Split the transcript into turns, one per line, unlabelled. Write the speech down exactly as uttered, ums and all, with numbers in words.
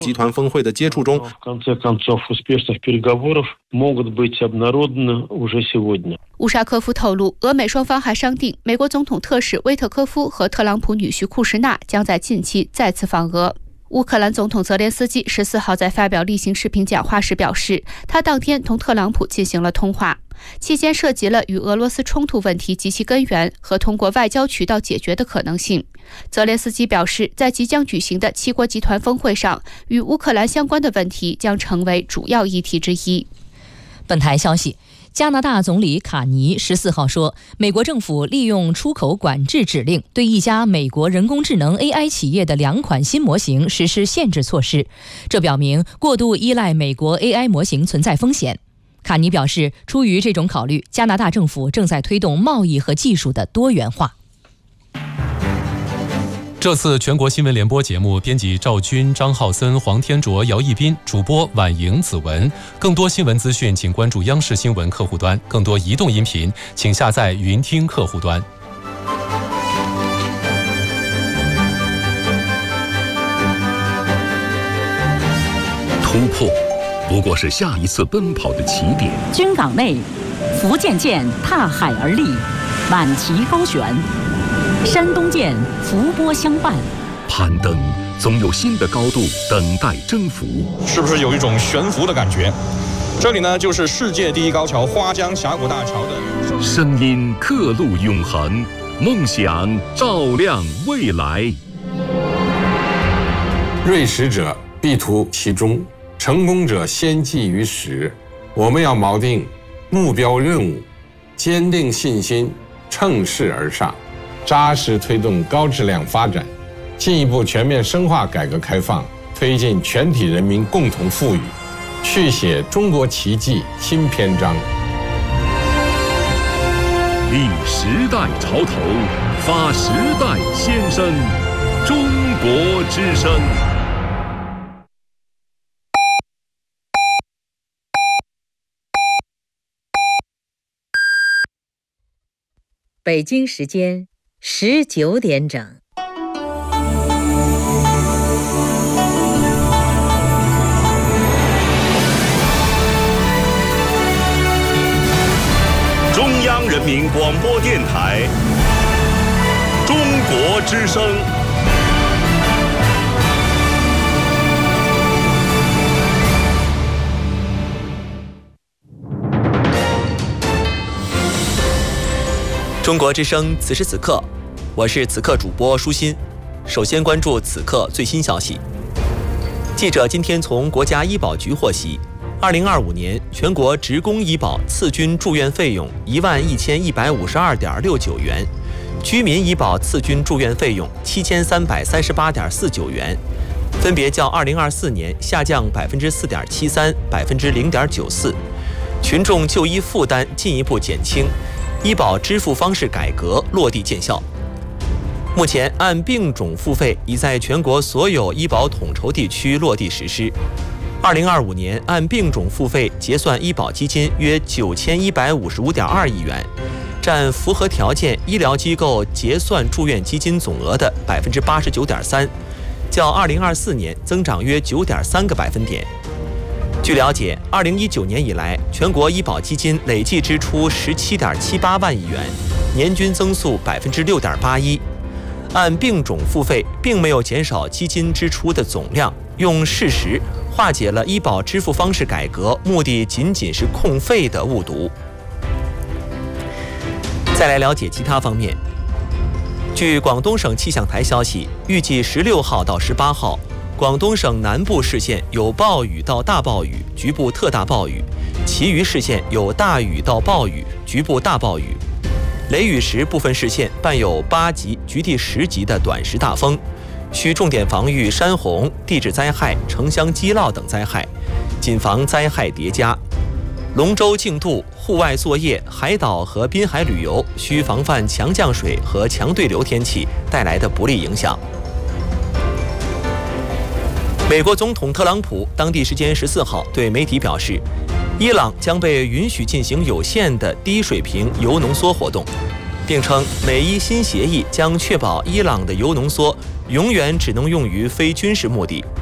集团峰会的接触中，
乌沙科夫透露，俄美双方还商定，美国总统特使威特科夫和特朗普女婿库什纳将在近期再次访俄。乌克兰总统泽连斯基十四号在发表例行视频讲话时表示，他当天同特朗普进行了通话，期间涉及了与俄罗斯冲突问题及其根源和通过外交渠道解决的可能性。泽连斯基表示，在即将举行的七国集团峰会上，与乌克兰相关的问题将成为主要议题之一。
本台消息，加拿大总理卡尼十四号说，美国政府利用出口管制指令对一家美国人工智能 A I 企业的两款新模型实施限制措施，这表明过度依赖美国 A I 模型存在风险。卡尼表示，出于这种考虑，加拿大政府正在推动贸易和技术的多元化。
这次全国新闻联播节目，编辑赵军、张浩森、黄天卓、姚一斌，主播婉莹、子文。更多新闻资讯，请关注央视新闻客户端；更多移动音频，请下载云听客户端。
突破不过是下一次奔跑的起点。
军港内，福建舰踏海而立，满旗高悬。山东舰伏波相伴，
攀登总有新的高度等待征服。
是不是有一种悬浮的感觉？这里呢，就是世界第一高桥花江峡谷大桥的
声音，刻录永恒，梦想照亮未来。
锐识者必图其中，成功者先记于始。我们要锚定目标任务，坚定信心，乘势而上。扎实推动高质量发展，进一步全面深化改革开放，推进全体人民共同富裕，续写中国奇迹新篇章。
立时代潮头，发时代先声，中国之声。
北京时间十九点整。
中央人民广播电台，中国之声。
中国之声，此时此刻，我是此刻主播舒心。首先关注此刻最新消息。记者今天从国家医保局获悉，二零二五年全国职工医保次均住院费用一万一千一百五十二点六九元，居民医保次均住院费用七千三百三十八点四九元，分别较二零二四年下降百分之四点七三、百分之零点九四，群众就医负担进一步减轻。医保支付方式改革落地见效。目前，按病种付费已在全国所有医保统筹地区落地实施。二零二五年，按病种付费结算医保基金约九千一百五十五点二亿元，占符合条件医疗机构结算住院基金总额的百分之八十九点三，较二零二四年增长约九点三个百分点。据了解，二零一九年以来，全国医保基金累计支出十七点七八万亿元，年均增速百分之六点八一。按病种付费，并没有减少基金支出的总量，用事实化解了医保支付方式改革目的仅仅是控费的误读。再来了解其他方面。据广东省气象台消息，预计十六号到十八号。广东省南部市县有暴雨到大暴雨，局部特大暴雨；其余市县有大雨到暴雨，局部大暴雨。雷雨时，部分市县伴有八级、局地十级的短时大风，需重点防御山洪、地质灾害、城乡积涝等灾害，谨防灾害叠加。龙舟竞渡、户外作业、海岛和滨海旅游需防范强降水和强对流天气带来的不利影响。美国总统特朗普当地时间十四号对媒体表示，伊朗将被允许进行有限的低水平铀浓缩活动，并称美伊新协议将确保伊朗的铀浓缩永远只能用于非军事目的，